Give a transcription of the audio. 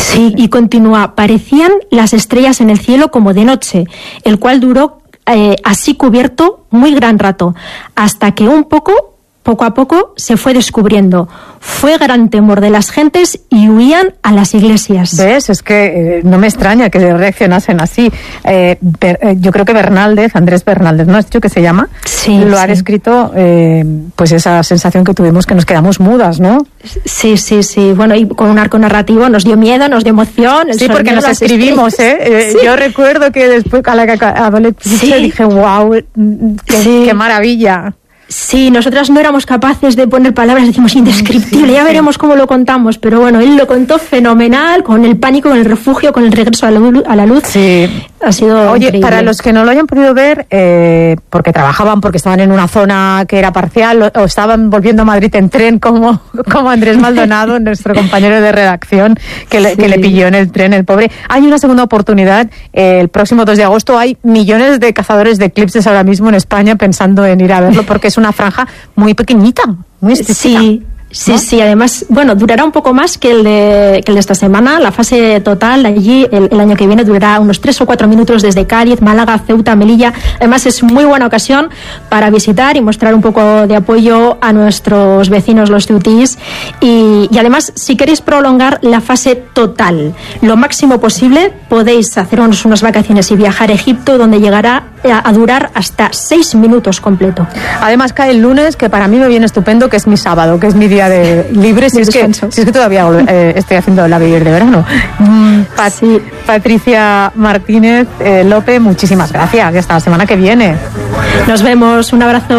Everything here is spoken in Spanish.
Sí, y continúa, parecían las estrellas en el cielo como de noche, el cual duró así cubierto muy gran rato, hasta que poco a poco se fue descubriendo. Fue gran temor de las gentes y huían a las iglesias. ¿Ves? Es que no me extraña que reaccionasen así. Yo creo que Andrés Bernaldez, ¿no has dicho que se llama? Sí. Lo ha descrito, pues esa sensación que tuvimos que nos quedamos mudas, ¿no? Sí. Bueno, y con un arco narrativo nos dio miedo, nos dio emoción. Sí, porque nos escribimos, Sí. Yo recuerdo que después a la que dije, wow, qué maravilla. Sí, nosotras no éramos capaces de poner palabras, decimos indescriptible, ya veremos cómo lo contamos, pero bueno, él lo contó fenomenal, con el pánico, con el refugio, con el regreso a la luz. Sí. Ha sido increíble. Para los que no lo hayan podido ver, porque trabajaban, porque estaban en una zona que era parcial, o estaban volviendo a Madrid en tren, como Andrés Maldonado, nuestro compañero de redacción, que le pilló en el tren, el pobre. Hay una segunda oportunidad, el próximo 2 de agosto hay millones de cazadores de eclipses ahora mismo en España pensando en ir a verlo, porque es una franja muy pequeñita, muy estrechita. Sí, además, bueno, durará un poco más que el de esta semana. La fase total allí el año que viene durará unos 3 o 4 minutos desde Cádiz, Málaga, Ceuta, Melilla. Además es muy buena ocasión para visitar y mostrar un poco de apoyo a nuestros vecinos los ceutís y además, si queréis prolongar la fase total lo máximo posible, podéis haceros unas vacaciones y viajar a Egipto, donde llegará a durar hasta 6 minutos completo. Además cae el lunes, que para mí me viene estupendo, que es mi sábado, que es mi día de libre, si es que todavía estoy haciendo la vivir de verano. Patricia Martínez López, muchísimas gracias, hasta la semana que viene. Nos vemos, un abrazo.